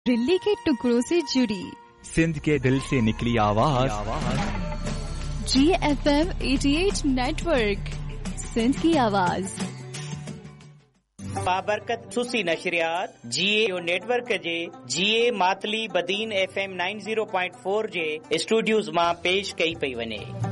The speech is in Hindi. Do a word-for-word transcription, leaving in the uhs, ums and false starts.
दिल्ली के टुकड़ों से जुड़ी, सिंध के दिल से निकली आवाज, जी एफ एम अठासी नेटवर्क, सिंध की आवाज। बाबरकत सुसी नशरियात जीए नेटवर्क जे जीए Matali Badin F M ninety point four जे स्टूडियोज़ मां पेश कई पई वञे।